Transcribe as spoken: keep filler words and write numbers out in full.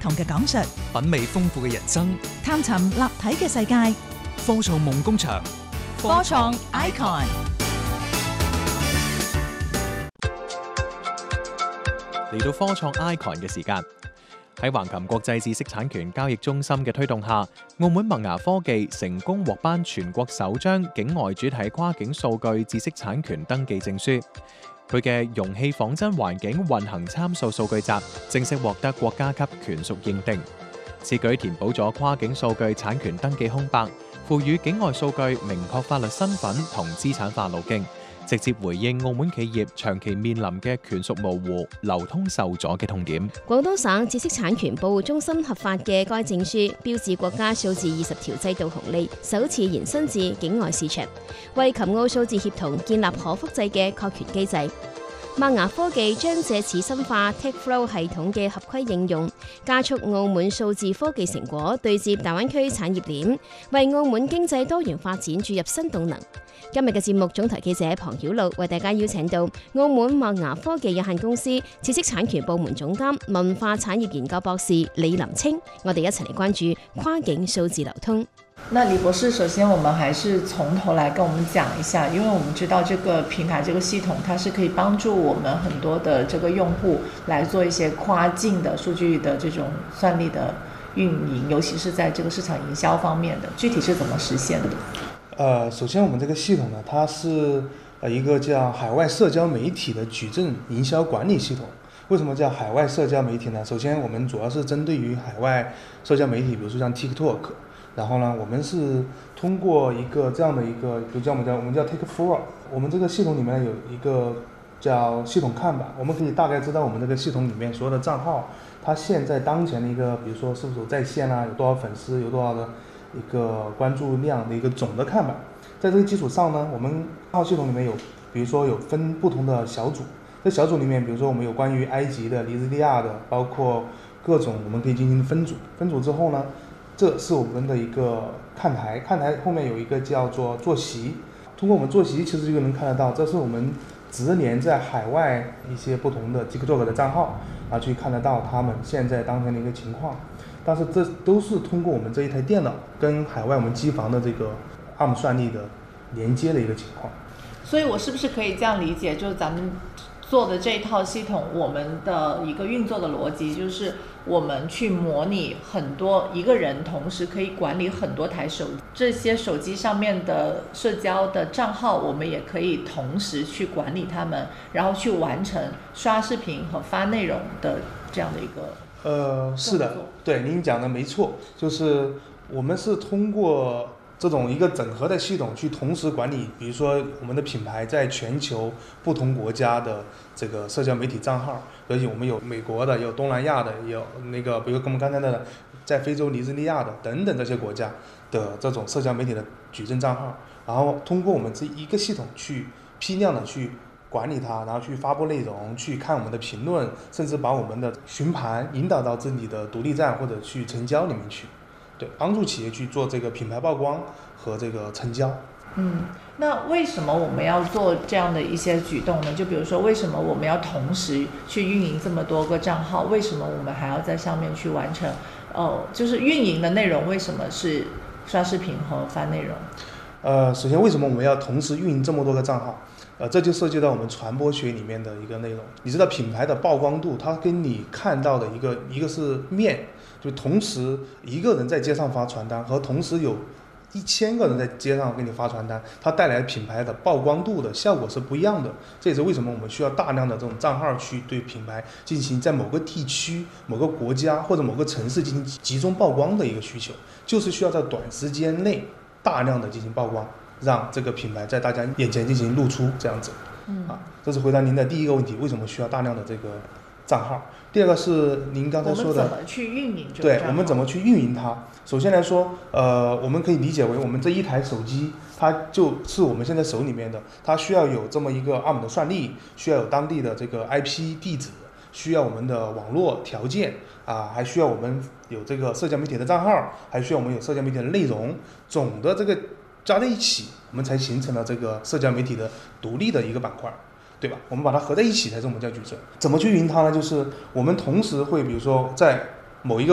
同嘅講述， 品味豐富嘅人生， 探尋立體嘅世界。 科創夢工場， 科創 Icon。 嚟到科創 Icon 嘅時間，喺橫琴國際知識產權交易中心嘅推動下，澳門麥芽科技成功獲頒全國首張境外主體跨境數據知識產權登記證書。佢嘅容器仿真環境運行參數數據集正式獲得國家級權屬認定。此舉填補咗跨境數據產權登記空白，賦予境外數據明確法律身份同資產化路徑，直接回應澳門企業長期面臨嘅權屬模糊、流通受阻嘅痛點。 廣東省知識產權保護中心核發嘅該證書，標誌國家數字二十條制度紅利首次延伸至境外市場，為琴澳數字協同建立可複製嘅確權機制。麥芽科技將借此深化 TechFlow 系統嘅合規應用，加速澳門數字科技成果對接大灣區產業鏈，為澳門經濟多元發展注入新動能。今日嘅節目總台記者龐曉露為大家邀請到澳門麥芽科技有限公司知識產權部門總監、文化產業研究博士李林清，我哋一齊嚟關注跨境數字流通。 那李博士，首先我們還是從頭來跟我們講一下，因為我們知道這個平台這個系統它是可以幫助我們很多的這個用戶來做一些跨境的數據的這種算力的運營，尤其是在這個市場營銷方面的，具體是怎麼實現的？ 呃，首先我們這個系統呢，它是呃一個叫海外社交媒體的矩陣營銷管理系統。為什麼叫海外社交媒體呢？首先我們主要是針對於海外社交媒體，比如說像 TikTok。然後呢，我們是通過一個這樣的一個，比如叫我們叫我們叫 TechFlow，我們這個系統裡面有一個叫系統看板，我們可以大概知道我們這個系統裡面所有的賬號，它現在當前的一個，比如說是否在線啊，有多少粉絲，有多少的一個關注量的一個總的看板。在這個基礎上呢，我們號系統裡面有，比如說有分不同的小組，這小組裡面，比如說我們有關於埃及的、尼日利亞的，包括各種，我們可以進行分組。分組之後呢，這是我們的一個看台，看台後面有一個叫做坐席，通過我們坐席其實就能看得到，這是我們直連在海外一些不同的 TikTok 的賬號，啊，去看得到他們現在當前的一個情況。但是這都是通過我們這一台電腦跟海外我們機房的這個 A R M 算力的連接的一個情況。 所以我是不是可以這樣理解，就是咱們做的這一套系統，我們的一個運作的邏輯就是我們去模擬很多一個人同時可以管理很多台手機，這些手機上面的社交的賬號我們也可以同時去管理他們，然後去完成刷視頻和發內容的這樣的一個呃，是的，對，您講的沒錯，就是我們是通過這種一個整合的系統去同時管理，比如說我們的品牌在全球不同國家的這個社交媒體賬號，而且我們有美國的，有東南亞的，有那個比如我們剛才的在非洲尼日利亞的等等這些國家的這種社交媒體的矩陣賬號，然後通過我們這一個系統去批量的去管理它，然後去發布內容，去看我們的評論，甚至把我們的詢盤引導到自己的獨立站或者去成交裡面去。對，幫助企業去做這個品牌曝光和這個成交。 嗯，那為什麼我們要做這樣的一些舉動呢？就比如說，為什麼我們要同時去運營這麼多個賬號？為什麼我們還要在上面去完成？呃，就是運營的內容為什麼是刷視頻和發內容？ 呃，首先為什麼我們要同時運營這麼多個賬號？呃，這就涉及到我們傳播學裡面的一個內容。你知道品牌的曝光度，它跟你看到的一個一個是面。就同時一個人在街上發傳單和同時有一千個人在街上給你發傳單，它帶來品牌的曝光度的效果是不一樣的。這也是為什麼我們需要大量的這種賬號去對品牌進行在某個地區、某個國家或者某個城市進行集中曝光的一個需求，就是需要在短時間內大量的進行曝光，讓這個品牌在大家眼前進行露出，這樣子。嗯，啊，這是回答您的第一個問題，為什麼需要大量的這個賬號？第二個是您剛才說的， 我們怎麼去運營這個賬號？ 對，我們怎麼去運營它？首先來說，呃，我們可以理解為我們這一台手機，它就是我們現在手裡面的，它需要有這麼一個 A R M 的算力，需要有當地的這個 I P 地址，需要我們的網絡條件啊，還需要我們有這個社交媒體的賬號，還需要我們有社交媒體的內容，總的這個加在一起，我們才形成了這個社交媒體的獨立的一個板塊。對吧？我們把它合在一起才是我們叫矩陣。怎麼去運營它呢？就是我們同時會，比如說在某一個